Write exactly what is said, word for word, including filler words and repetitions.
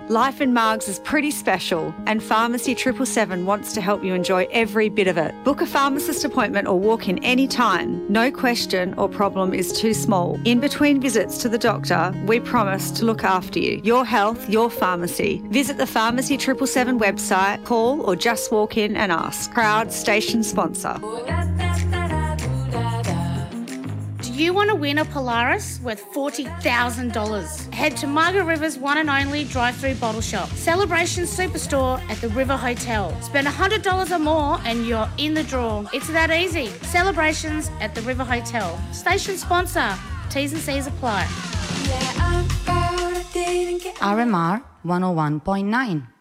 Life in Margs is pretty special, and Pharmacy seven seven seven wants to help you enjoy every bit of it. Book a pharmacist appointment or walk in any time. No question or problem is too small. In between visits to the doctor, we promise to look after you. Your health, your pharmacy. Visit the Pharmacy seven seven seven website, call or just walk in and ask. Proud station sponsor. Do you want to win a Polaris worth forty thousand dollars? Head to Margaret River's one and only drive-through bottle shop, Celebration Superstore at the River Hotel. Spend one hundred dollars or more and you're in the draw. It's that easy. Celebrations at the River Hotel. Station sponsor. T's and C's apply. R M R one oh one point nine.